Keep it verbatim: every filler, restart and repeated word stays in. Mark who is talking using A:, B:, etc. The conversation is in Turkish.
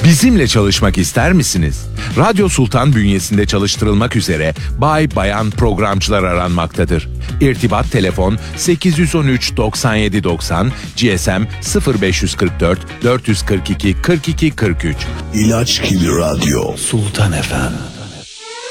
A: Bizimle çalışmak ister misiniz? Radyo Sultan bünyesinde çalıştırılmak üzere bay bayan programcılar aranmaktadır. İrtibat telefon sekiz yüz on üç doksan yedi doksan, G S M sıfır beş kırk dört dört yüz kırk iki kırk iki kırk üç.
B: İlaç gibi radyo. Sultan Efem.